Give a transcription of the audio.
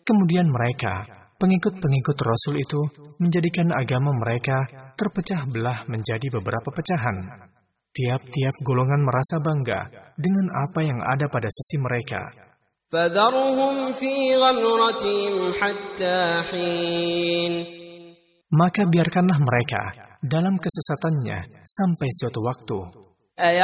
Kemudian mereka, pengikut-pengikut Rasul itu, menjadikan agama mereka terpecah belah menjadi beberapa pecahan. Tiap-tiap golongan merasa bangga dengan apa yang ada pada sisi mereka. Maka biarkanlah mereka dalam kesesatannya sampai suatu waktu.